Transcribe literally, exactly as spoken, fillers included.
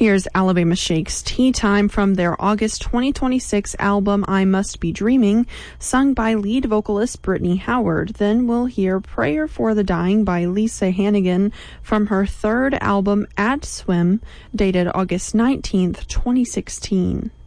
Here's Alabama Shake's Tea Time from their August twenty twenty-six album I Must Be Dreaming, sung by lead vocalist Brittany Howard. Then we'll hear Prayer for the Dying by Lisa Hannigan from her third album At Swim, dated August nineteenth, twenty sixteen.